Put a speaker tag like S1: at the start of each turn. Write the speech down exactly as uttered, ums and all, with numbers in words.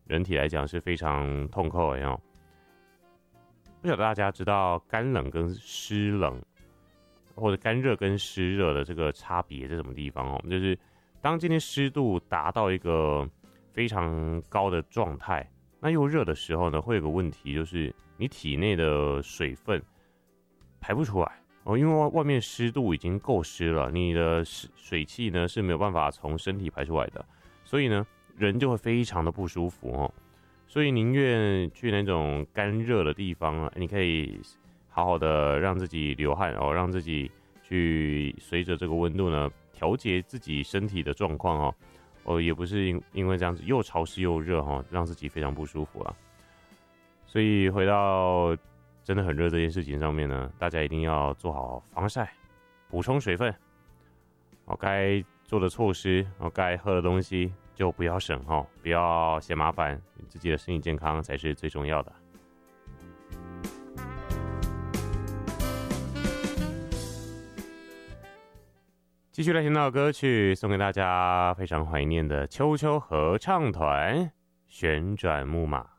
S1: 人体来讲是非常痛苦的哦。不晓得大家知道干冷跟湿冷，或者干热跟湿热的这个差别在什么地方哦？就是当今天湿度达到一个非常高的状态，那又热的时候呢，会有个问题，就是你体内的水分排不出来哦，因为外面湿度已经够湿了，你的水汽呢是没有办法从身体排出来的，所以呢，人就会非常的不舒服哦。所以宁愿去那种干热的地方，你可以好好的让自己流汗哦，让自己去随着这个温度呢调节自己身体的状况哦。哦，也不是因因为这样子又潮湿又热哈，让自己非常不舒服啊。所以回到真的很热这件事情上面呢，大家一定要做好防晒，补充水分。哦，该做的措施，哦，该喝的东西就不要省哦，不要嫌麻烦，自己的身体健康才是最重要的。继续来听到歌曲，送给大家非常怀念的秋秋合唱团《旋转木马》。